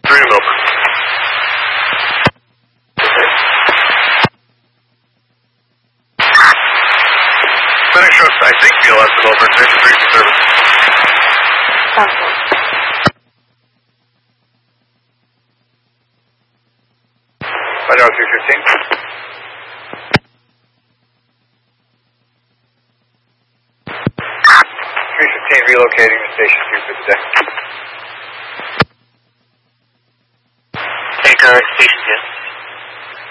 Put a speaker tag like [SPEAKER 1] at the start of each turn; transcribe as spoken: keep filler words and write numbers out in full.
[SPEAKER 1] three to Milford. FedEx trucks, I think, B L S to Milford. Station three for service.
[SPEAKER 2] Possible.
[SPEAKER 1] Five Tower three fifteen. three fifteen relocating to station two for the day.
[SPEAKER 3] Take uh, station two.